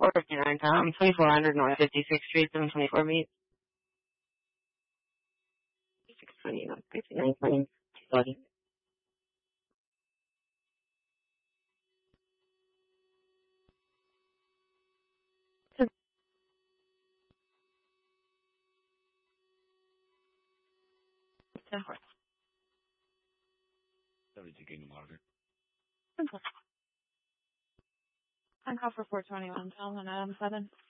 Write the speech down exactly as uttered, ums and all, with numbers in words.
four fifty-nine, Tom. twenty-four hundred North fifty-sixth Street, seven twenty-four meet. six twenty, North fifty-nine, twenty. Sorry. ten four. seventy-two Kingdom Margaret. I call for four twenty-one, Tom, on Adam seven.